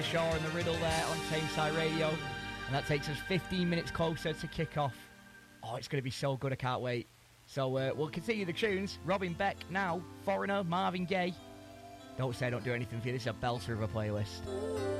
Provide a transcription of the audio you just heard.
Shaw and the Riddle there on Tameside Radio. And that takes us 15 minutes closer to kick off. Oh, it's going to be so good, I can't wait. So we'll continue the tunes. Robin Beck now, Foreigner, Marvin Gaye. Don't say I don't do anything for you, this is a belter of a playlist.